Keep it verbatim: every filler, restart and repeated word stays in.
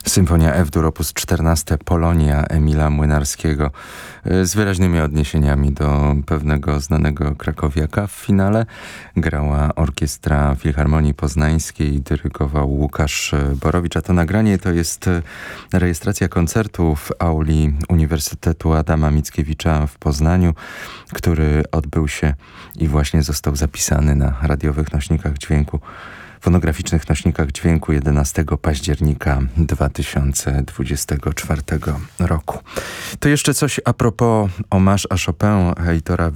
Symfonia F-dur op. czternaście Polonia Emila Młynarskiego z wyraźnymi odniesieniami do pewnego znanego krakowiaka. W finale grała orkiestra Filharmonii Poznańskiej, dyrygował Łukasz Borowicz, a to nagranie to jest rejestracja koncertu w auli Uniwersytetu Adama Mickiewicza w Poznaniu, który odbył się i właśnie został zapisany na radiowych nośnikach dźwięku, fonograficznych nośnikach dźwięku jedenastego października dwa tysiące dwudziestego czwartego roku. To jeszcze coś a propos hommage à Chopin Heitora